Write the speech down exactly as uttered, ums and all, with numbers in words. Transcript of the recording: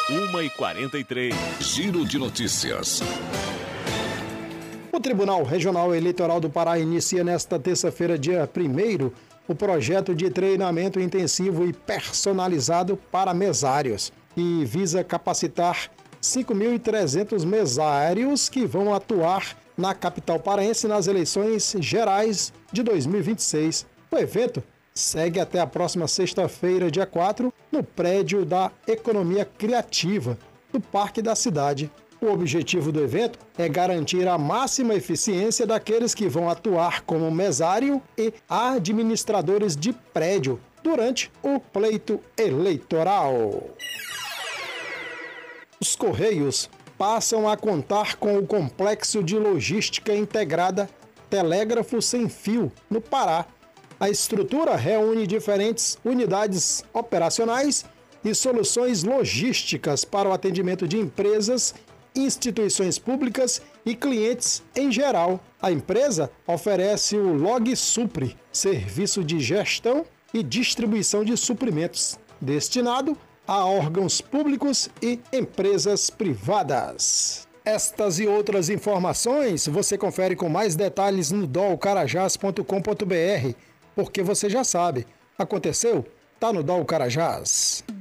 uma e quarenta e três. Giro de notícias. O Tribunal Regional Eleitoral do Pará inicia nesta terça-feira, dia primeiro, o projeto de treinamento intensivo e personalizado para mesários, que visa capacitar cinco mil e trezentos mesários que vão atuar na capital paraense nas eleições gerais de dois mil e vinte e seis. O evento segue até a próxima sexta-feira, dia quatro, no prédio da Economia Criativa, do Parque da Cidade. O objetivo do evento é garantir a máxima eficiência daqueles que vão atuar como mesário e administradores de prédio durante o pleito eleitoral. Os Correios passam a contar com o Complexo de Logística Integrada Telégrafo Sem Fio, no Pará. A estrutura reúne diferentes unidades operacionais e soluções logísticas para o atendimento de empresas, instituições públicas e clientes em geral. A empresa oferece o LogSupri, serviço de gestão e distribuição de suprimentos, destinado a órgãos públicos e empresas privadas. Estas e outras informações você confere com mais detalhes no dol carajás ponto com ponto br, porque você já sabe, aconteceu, tá no Dol Carajás.